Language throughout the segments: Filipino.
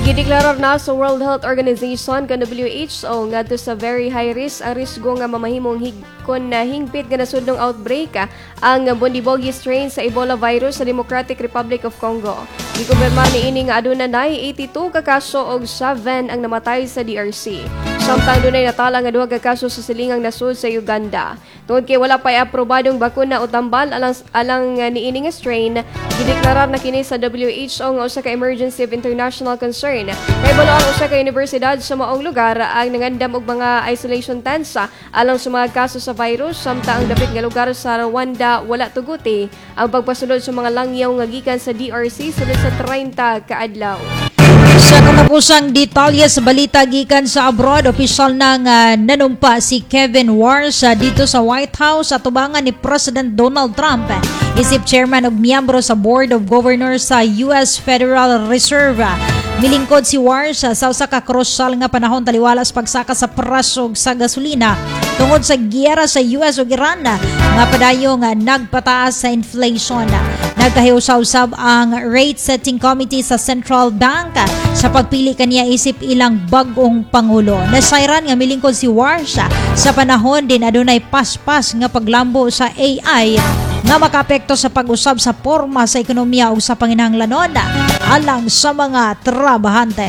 Gideklarar na sa World Health Organization kan WHO ngadto sa very high risk ang risgo nga mamahimong higkon na hingpit nga nasudnong outbreak ang Bundibogi strain sa Ebola virus sa Democratic Republic of Congo. Gikumpirma niini nga aduna nay 82 ka kaso og 7 ang namatay sa DRC. Samtang dunay natala nga 2 ka kaso sa silingang nasud sa Uganda. Tungod kay wala pa aprobadong bakuna o tambal alang niini nga strain, gideklarar na kini sa WHO nga usa ka emergency of international concern. Kay balo ang usa ka universidad sa maong lugar ang nangandam og mga isolation tents alang sa mga kaso sa virus, samtang ang dapit nga lugar sa Rwanda wala tuguti ang pagpasulod sa mga langyaw nga gikan sa DRC sulod sa 30 ka adlaw. Sa katapusang detalye sa balita gikan sa abroad, opisyal nang nanumpa si Kevin Warsh dito sa White House sa tubangan ni President Donald Trump. Isip chairman ug miyembro sa Board of Governors sa US Federal Reserve. Milingkod si Warsh sa usa ka krusyal nga panahon taliwalas pagsaka sa presyo sa gasolina tungod sa giyera sa US ug Iran nga padayong nagpataas sa inflation. Nagkahiusaw-usab ang rate setting committee sa Central Bank sa pagpili kaniya isip ilang bag-ong pangulo. Nasayran nga milingkod si Warsh sa panahon din adunay paspas nga paglambo sa AI nga makaapekto sa pag-usab sa porma sa ekonomiya o sa panginahanglanon alang sa mga trabahante.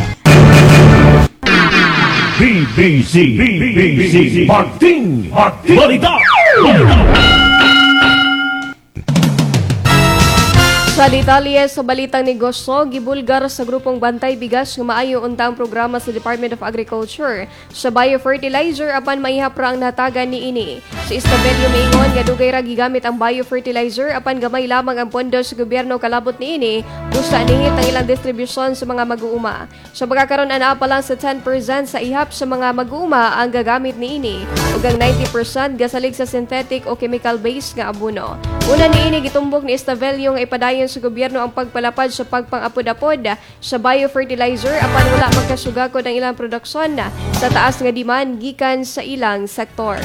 BBC Martin Balita. Sa detalye sa balitang negosyo, gibulgar sa grupong Bantay Bigas nga maayo untang programa sa Department of Agriculture sa biofertilizer apan maihapra ang natagan niini. Sa Istabelio miingon nga dugay ra gigamit ang biofertilizer apan gamay lamang ang pondo sa gobyerno kalabot niini busa nihit ang ilang distribusyon sa mga mag-uuma. Sa pagkakaroon ana pa lang sa 10% sa ihap sa mga mag-uuma ang gagamit niini ug ang 90% gasalig sa synthetic o chemical based nga abono. Una niini gitumbok ni Istabelio nga ipadayon sa gobyerno ang pagpalapad sa pagpang-apod-apod sa biofertilizer apan wala magkasugakod ang ilang produksyon sa taas nga demand gikan sa ilang sektor.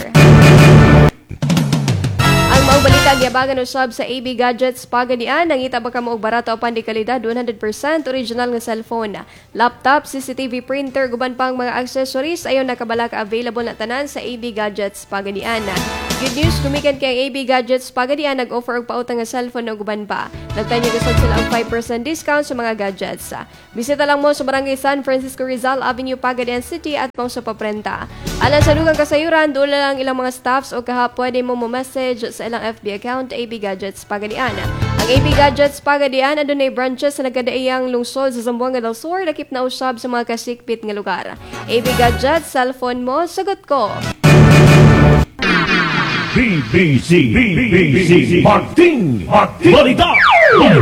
Ang maong balita giabangan usab sa AB Gadgets pagadian nangita ba ka mo og barato apan di kalidad 100% original nga cellphone, laptop, CCTV printer guban pang mga accessories ayon nakabalaka available na tanan sa AB Gadgets pagadian. Good news, gumikan kay ang AB Gadgets pagadian nag-offer og pautang nga cellphone o guban pa. Nagtanya gusod sila ang 5% discount sa mga gadgets. Bisita lang mo sa Barangay San Francisco Rizal Avenue, Pagadian City at pang sa paprenta. Alang sa dugang kasayuran, doon lang ilang mga staffs o pwede mo message sa ilang FB account AB Gadgets Pagadian. Ang AB Gadgets Pagadian adunay branches sa nagkadaiyang lungsod sa Zamboanga del Sur, lakip na usab sa mga kasikpit nga lugar. AB Gadgets, cellphone mo, sagot ko. BBC Martin Balita.